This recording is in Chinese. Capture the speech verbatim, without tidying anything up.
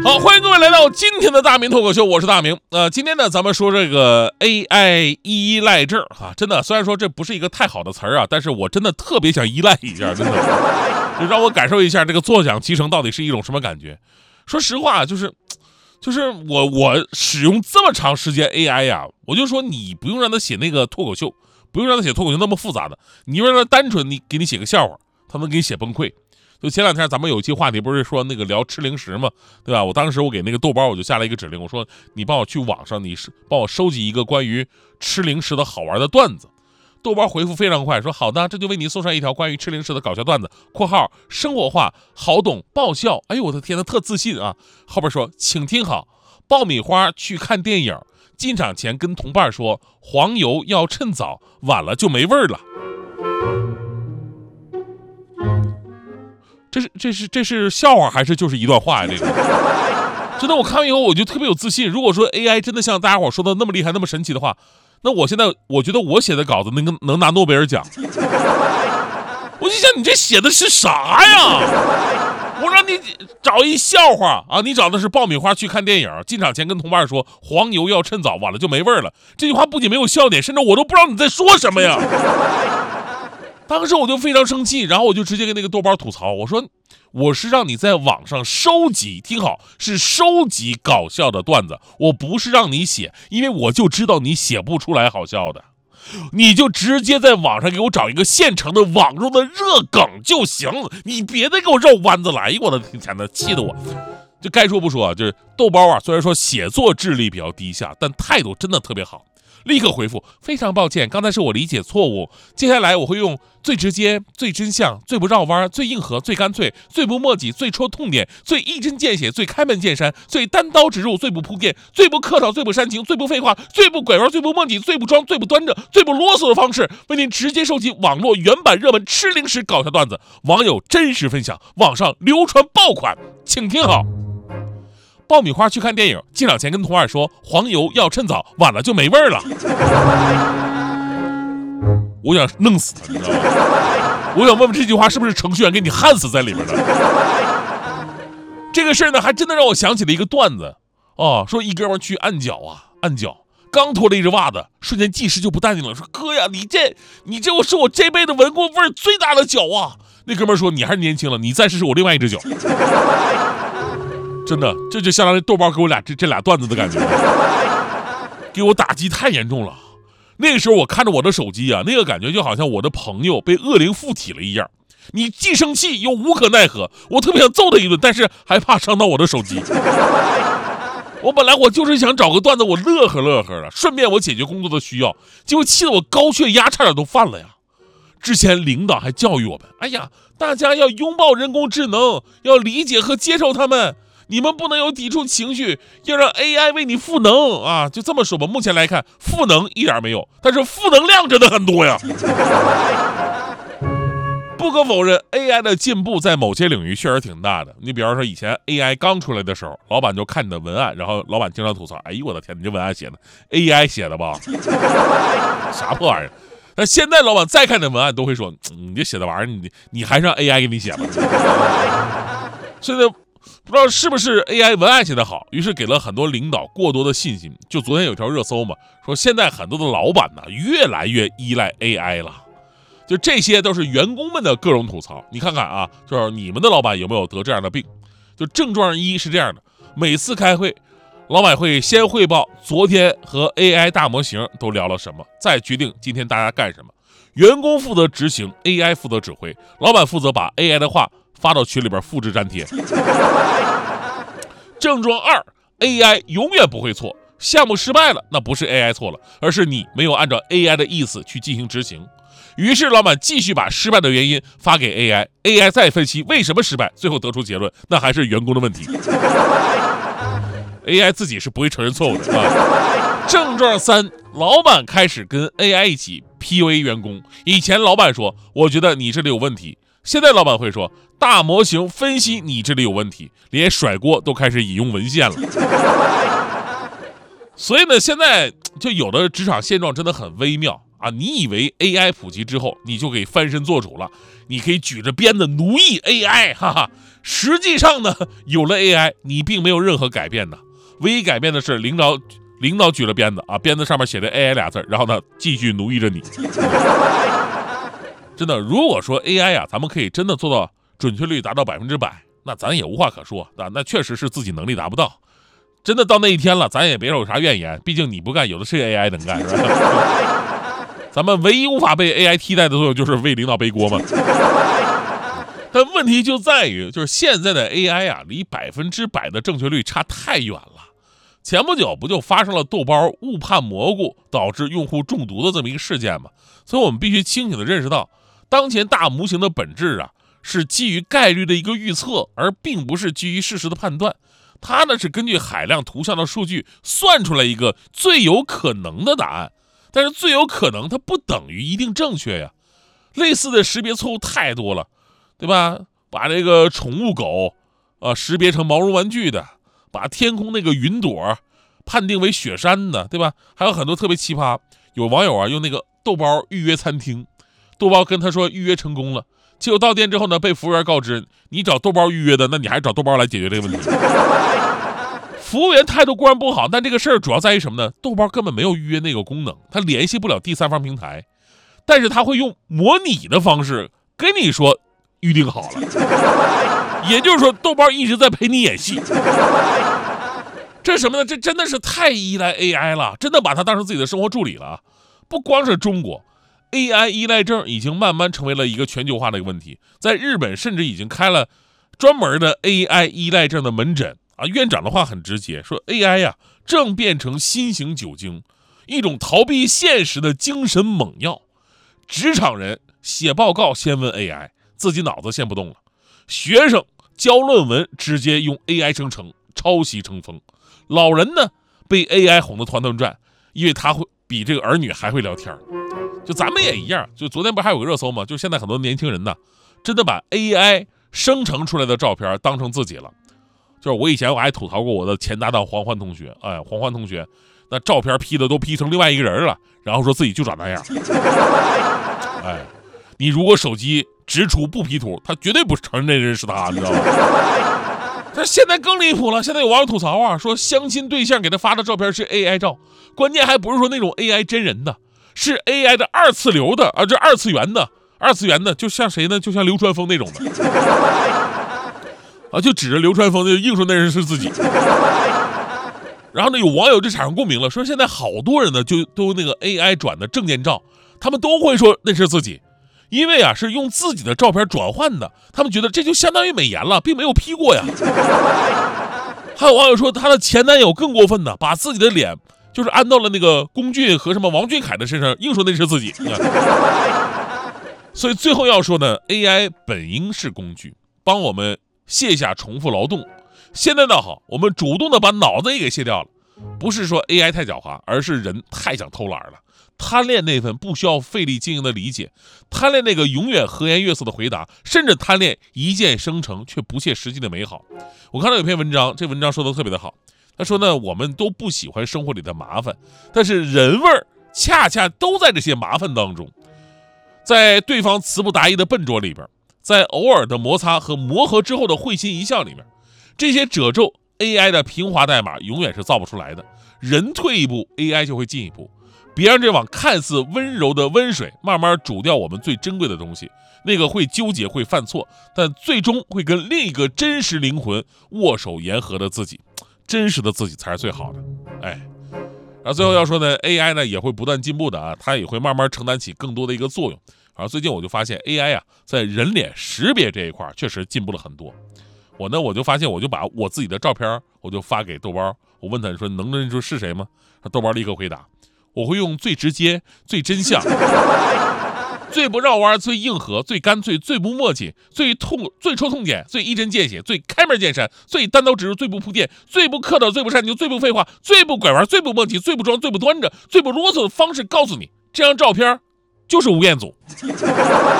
好，欢迎各位来到今天的大明脱口秀，我是大明。呃，今天呢，咱们说这个 A I 依赖症啊，真的，虽然说这不是一个太好的词儿啊，但是我真的特别想依赖一下，真的，就让我感受一下这个坐享其成到底是一种什么感觉。说实话，就是就是我我使用这么长时间 A I 呀、啊，我就说你不用让他写那个脱口秀，不用让他写脱口秀那么复杂的，你让他单纯你给你写个笑话，他能给你写崩溃。就前两天咱们有一期话题不是说那个聊吃零食嘛，对吧？我当时我给那个豆包我就下了一个指令，我说你帮我去网上，你是帮我收集一个关于吃零食的好玩的段子。豆包回复非常快，说好的，这就为你送上一条关于吃零食的搞笑段子（括号生活化、好懂、爆笑）。哎呦我的天呐，特自信啊！后边说，请听好，爆米花去看电影，进场前跟同伴说黄油要趁早，晚了就没味儿了。这是这是这是笑话还是就是一段话呀？这个真的，我看完以后我就特别有自信。如果说 A I 真的像大家伙说的那么厉害、那么神奇的话，那我现在我觉得我写的稿子能能拿诺贝尔奖。我就想你这写的是啥呀？我让你找一笑话啊，你找的是爆米花去看电影，进场前跟同伴说黄油要趁早，晚了就没味儿了。这句话不仅没有笑点，甚至我都不知道你在说什么呀。当时我就非常生气，然后我就直接跟那个豆包吐槽，我说我是让你在网上收集，听好，是收集搞笑的段子，我不是让你写，因为我就知道你写不出来好笑的，你就直接在网上给我找一个现成的网络的热梗就行，你别再给我绕弯子来。我的天哪，气得我就该说不说啊，就是豆包啊，虽然说写作智力比较低下，但态度真的特别好。立刻回复，非常抱歉，刚才是我理解错误，接下来我会用最直接、最真相、最不绕弯、最硬核、最干脆、最不墨迹、最戳痛点、最一针见血、最开门见山、最单刀直入、最不铺垫、最不客套、最不煽情、最不废话、最不拐弯、最不墨迹、最不装、最不端正、最不啰嗦的方式，为您直接收集网络原版热门吃零食搞笑段子，网友真实分享，网上流传爆款，请听好。爆米花去看电影，进场前跟同伴说黄油要趁早，晚了就没味儿了。我想弄死他，你知道吗？我想问问这句话是不是程序员给你焊死在里面的？这个事儿呢，还真的让我想起了一个段子哦，说一哥们去按脚啊，按脚刚脱了一只袜子，瞬间技师就不淡定了，说哥呀，你这你这是我这辈子闻过味儿最大的脚啊！那哥们说你还是年轻了，你再试试我另外一只脚。真的，这就相当于豆包给我俩这这俩段子的感觉，给我打击太严重了。那个时候我看着我的手机啊，那个感觉就好像我的朋友被恶灵附体了一样，你既生气又无可奈何。我特别想揍他一顿，但是还怕伤到我的手机。我本来我就是想找个段子我乐呵乐呵的，顺便我解决工作的需要，结果气得我高血压差点都犯了呀。之前领导还教育我们，哎呀，大家要拥抱人工智能，要理解和接受他们。你们不能有抵触情绪，要让 A I 为你赋能啊！就这么说吧，目前来看，赋能一点没有，但是负能量真的很多呀。不可否认 ，A I 的进步在某些领域确实挺大的。你比方说，以前 A I 刚出来的时候，老板就看你的文案，然后老板经常吐槽：“哎呦我的天，你这文案写的 A I 写的吧？啥破玩意儿？”那现在老板再看你的文案，都会说：“你这写的玩意儿，你你还是让 A I 给你写吧。”现在。不知道是不是 A I 文案写得好，于是给了很多领导过多的信心。就昨天有条热搜嘛，说现在很多的老板呢越来越依赖 A I 了。就这些都是员工们的各种吐槽。你看看啊，就是你们的老板有没有得这样的病？就症状一是这样的，每次开会，老板会先汇报昨天和 A I 大模型都聊了什么，再决定今天大家干什么。员工负责执行 ，A I 负责指挥，老板负责把 A I 的话发到群里边复制粘贴。症状二 ，A I 永远不会错，项目失败了，那不是 A I 错了，而是你没有按照 A I 的意思去进行执行。于是老板继续把失败的原因发给 A I，A I 再分析为什么失败，最后得出结论，那还是员工的问题。A I 自己是不会承认错误的啊。症状三，老板开始跟 A I 一起 P U A 员工。以前老板说，我觉得你这里有问题。现在老板会说，大模型分析你这里有问题，连甩锅都开始引用文献了。所以呢，现在就有的职场现状真的很微妙啊，你以为 A I 普及之后你就可以翻身做主了，你可以举着鞭子奴役 A I， 哈哈。实际上呢，有了 A I， 你并没有任何改变的，唯一改变的是领导领导举了鞭子啊，鞭子上面写着 A I 俩字，然后呢继续奴役着你。真的，如果说 A I 啊，咱们可以真的做到准确率达到百分之百，那咱也无话可说啊，那确实是自己能力达不到。真的到那一天了，咱也别有啥怨言，毕竟你不干，有的是 A I 能干，是吧？咱们唯一无法被 A I 替代的作用就是为领导背锅嘛。但问题就在于，就是现在的 A I 啊，离百分之百的正确率差太远了。前不久不就发生了豆包误判蘑菇导致用户中毒的这么一个事件吗？所以我们必须清醒地认识到，当前大模型的本质啊，是基于概率的一个预测，而并不是基于事实的判断。它呢是根据海量图像的数据算出来一个最有可能的答案，但是最有可能它不等于一定正确呀。类似的识别错误太多了，对吧？把这个宠物狗啊、呃、识别成毛绒玩具的，把天空那个云朵判定为雪山的，对吧？还有很多特别奇葩。有网友啊用那个豆包预约餐厅，豆包跟他说预约成功了，结果到店之后呢，被服务员告知你找豆包预约的，那你还找豆包来解决这个问题。服务员态度固然不好，但这个事儿主要在于什么呢？豆包根本没有预约那个功能，他联系不了第三方平台，但是他会用模拟的方式跟你说预定好了，也就是说豆包一直在陪你演戏。这什么呢？这真的是太依赖 A I 了，真的把它当成自己的生活助理了。不光是中国， A I 依赖症已经慢慢成为了一个全球化的一个问题，在日本甚至已经开了专门的 A I 依赖症的门诊啊。院长的话很直接，说 A I 呀、啊、正变成新型酒精，一种逃避现实的精神猛药。职场人写报告先问 A I， 自己脑子先不动了；学生交论文直接用 A I 生成，抄袭成风；老人呢被 A I 哄得团团转，因为他会比这个儿女还会聊天。就咱们也一样，就昨天不是还有个热搜吗？就现在很多年轻人呢，真的把 A I 生成出来的照片当成自己了。就是我以前我还吐槽过我的前搭档黄欢同学，哎，黄欢同学那照片 P 的都 P 成另外一个人了，然后说自己就长那样。哎，你如果手机直出不 P 图，他绝对不承认那人是他，你知道吗？但现在更离谱了，现在有网友吐槽啊，说相亲对象给他发的照片是 A I 照，关键还不是说那种 A I 真人的，是 A I 的二次流的啊，这二次元的，二次元的就像谁呢？就像流川枫那种的啊，就指着流川枫就硬说那人是自己。然后呢，有网友就产生共鸣了，说现在好多人呢就都那个 A I 转的证件照，他们都会说那是自己，因为啊是用自己的照片转换的，他们觉得这就相当于美颜了，并没有 P 过呀。还有网友说他的前男友更过分的，把自己的脸就是安到了那个龚俊和什么王俊凯的身上，硬说那是自己。所以最后要说呢 ，A I 本应是工具，帮我们卸下重复劳动。现在倒好，我们主动的把脑子也给卸掉了。不是说 A I 太狡猾，而是人太想偷懒了，贪恋那份不需要费力经营的理解，贪恋那个永远和颜悦色的回答，甚至贪恋一键生成却不切实际的美好。我看到有篇文章，这文章说的特别的好，他说呢，我们都不喜欢生活里的麻烦，但是人味儿恰恰都在这些麻烦当中，在对方词不达意的笨拙里边，在偶尔的摩擦和磨合之后的会心一笑里面，这些褶皱 A I 的平滑代码永远是造不出来的。人退一步 A I 就会进一步，别让这碗看似温柔的温水慢慢煮掉我们最珍贵的东西，那个会纠结会犯错，但最终会跟另一个真实灵魂握手言和的自己，真实的自己才是最好的。哎，然后最后要说呢 A I 呢也会不断进步的啊，它也会慢慢承担起更多的一个作用。然后最近我就发现 A I 啊在人脸识别这一块确实进步了很多。我呢我就发现我就把我自己的照片我就发给豆包，我问他说能认出是谁吗？豆包立刻回答，我会用最直接最真相最不绕弯最硬核最干脆最不墨迹最痛最戳痛点最一针见血最开门见山最单刀直入最不铺垫最不客套最不煽情最不废话最不拐弯最不墨迹最不装最不端着最不啰嗦的方式告诉你，这张照片就是吴彦祖。